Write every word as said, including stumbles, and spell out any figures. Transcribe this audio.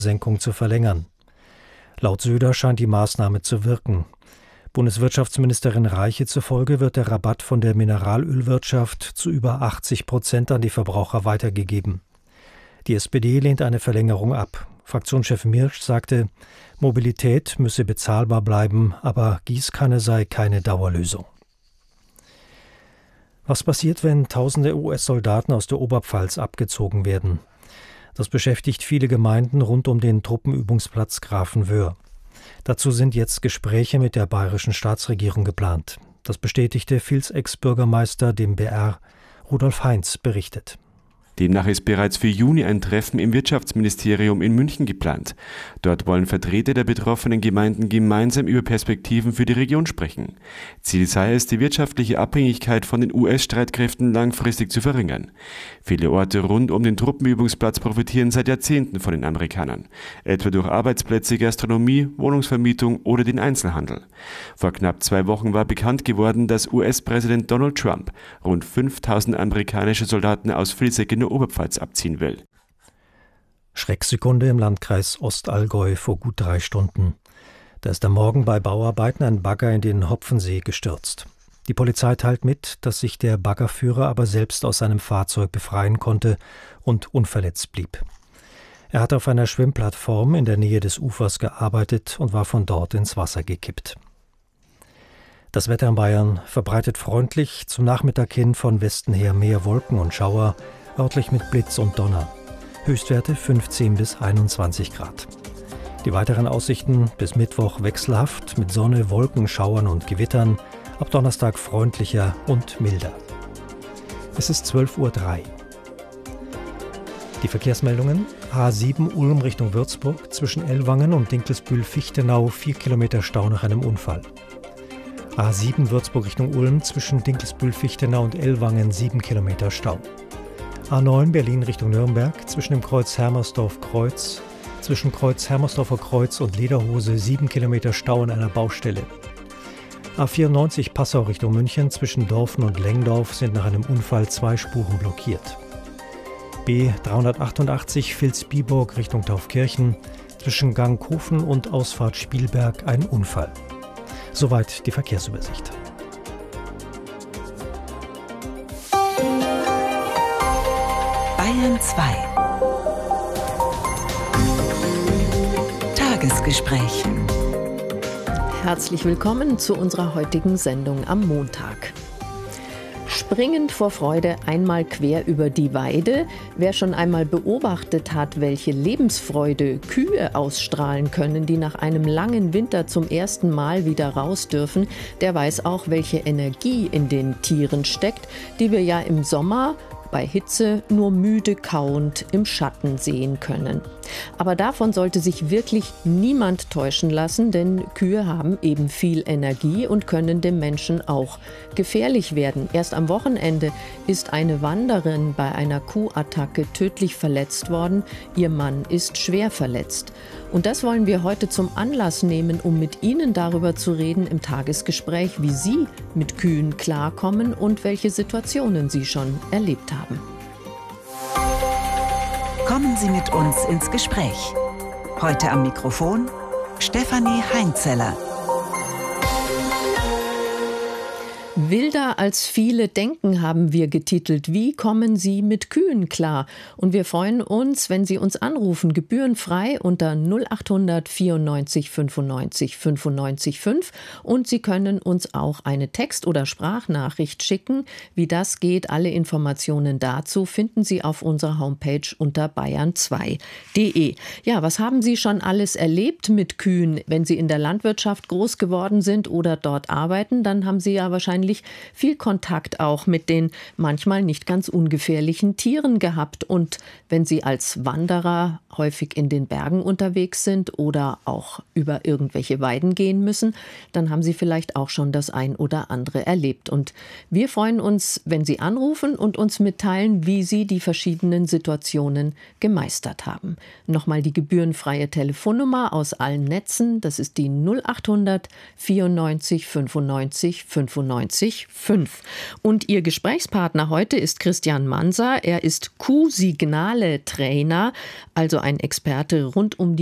Senkung zu verlängern. Laut Söder scheint die Maßnahme zu wirken. Bundeswirtschaftsministerin Reiche zufolge wird der Rabatt von der Mineralölwirtschaft zu über achtzig Prozent an die Verbraucher weitergegeben. Die S P D lehnt eine Verlängerung ab. Fraktionschef Mirsch sagte, Mobilität müsse bezahlbar bleiben, aber Gießkanne sei keine Dauerlösung. Was passiert, wenn tausende U S-Soldaten aus der Oberpfalz abgezogen werden? Das beschäftigt viele Gemeinden rund um den Truppenübungsplatz Grafenwöhr. Dazu sind jetzt Gespräche mit der bayerischen Staatsregierung geplant. Das bestätigte Vils-Ex-Bürgermeister dem B R. Rudolf Heinz berichtet. Demnach ist bereits für Juni ein Treffen im Wirtschaftsministerium in München geplant. Dort wollen Vertreter der betroffenen Gemeinden gemeinsam über Perspektiven für die Region sprechen. Ziel sei es, die wirtschaftliche Abhängigkeit von den U S-Streitkräften langfristig zu verringern. Viele Orte rund um den Truppenübungsplatz profitieren seit Jahrzehnten von den Amerikanern, etwa durch Arbeitsplätze, Gastronomie, Wohnungsvermietung oder den Einzelhandel. Vor knapp zwei Wochen war bekannt geworden, dass U S-Präsident Donald Trump rund fünftausend amerikanische Soldaten aus Vilseck in der Oberpfalz abziehen will. Schrecksekunde im Landkreis Ostallgäu vor gut drei Stunden. Da ist am Morgen bei Bauarbeiten ein Bagger in den Hopfensee gestürzt. Die Polizei teilt mit, dass sich der Baggerführer aber selbst aus seinem Fahrzeug befreien konnte und unverletzt blieb. Er hat auf einer Schwimmplattform in der Nähe des Ufers gearbeitet und war von dort ins Wasser gekippt. Das Wetter in Bayern verbreitet freundlich, zum Nachmittag hin von Westen her mehr Wolken und Schauer, örtlich mit Blitz und Donner. Höchstwerte fünfzehn bis einundzwanzig Grad. Die weiteren Aussichten bis Mittwoch wechselhaft mit Sonne, Wolken, Schauern und Gewittern, ab Donnerstag freundlicher und milder. Es ist zwölf Uhr drei. Die Verkehrsmeldungen: A sieben Ulm Richtung Würzburg, zwischen Ellwangen und Dinkelsbühl-Fichtenau vier Kilometer Stau nach einem Unfall. A sieben Würzburg Richtung Ulm, zwischen Dinkelsbühl-Fichtenau und Ellwangen sieben Kilometer Stau. A neun Berlin Richtung Nürnberg, zwischen dem Kreuz Hermersdorf-Kreuz, zwischen Kreuz Hermersdorfer Kreuz und Lederhose sieben Kilometer Stau an einer Baustelle. A vierundneunzig Passau Richtung München, zwischen Dorfen und Lengdorf sind nach einem Unfall zwei Spuren blockiert. B dreihundertachtundachtzig Vilsbiburg Richtung Taufkirchen, zwischen Gangkofen und Ausfahrt Spielberg ein Unfall. Soweit die Verkehrsübersicht. Bayern zwei. Tagesgespräch. Herzlich willkommen zu unserer heutigen Sendung am Montag. Springend vor Freude einmal quer über die Weide. Wer schon einmal beobachtet hat, welche Lebensfreude Kühe ausstrahlen können, die nach einem langen Winter zum ersten Mal wieder raus dürfen, der weiß auch, welche Energie in den Tieren steckt, die wir ja im Sommer bei Hitze nur müde kauend im Schatten sehen können. Aber davon sollte sich wirklich niemand täuschen lassen, denn Kühe haben eben viel Energie und können dem Menschen auch gefährlich werden. Erst am Wochenende ist eine Wanderin bei einer Kuhattacke tödlich verletzt worden. Ihr Mann ist schwer verletzt. Und das wollen wir heute zum Anlass nehmen, um mit Ihnen darüber zu reden im Tagesgespräch, wie Sie mit Kühen klarkommen und welche Situationen Sie schon erlebt haben. Kommen Sie mit uns ins Gespräch. Heute am Mikrofon Stefanie Heinzeller. Wilder als viele denken, haben wir getitelt. Wie kommen Sie mit Kühen klar? Und wir freuen uns, wenn Sie uns anrufen, gebührenfrei unter null acht hundert vierundneunzig fünfundneunzig fünfundneunzig fünf. Und Sie können uns auch eine Text- oder Sprachnachricht schicken. Wie das geht, alle Informationen dazu finden Sie auf unserer Homepage unter bayern zwei punkt de. Ja, was haben Sie schon alles erlebt mit Kühen? Wenn Sie in der Landwirtschaft groß geworden sind oder dort arbeiten, dann haben Sie ja wahrscheinlich viel Kontakt auch mit den manchmal nicht ganz ungefährlichen Tieren gehabt. Und wenn Sie als Wanderer häufig in den Bergen unterwegs sind oder auch über irgendwelche Weiden gehen müssen, dann haben Sie vielleicht auch schon das ein oder andere erlebt. Und wir freuen uns, wenn Sie anrufen und uns mitteilen, wie Sie die verschiedenen Situationen gemeistert haben. Nochmal die gebührenfreie Telefonnummer aus allen Netzen, das ist die null acht hundert vierundneunzig fünfundneunzig fünfundneunzig neunzig fünf. Und Ihr Gesprächspartner heute ist Christian Manser. Er ist Q-Signale-Trainer, also ein Experte rund um die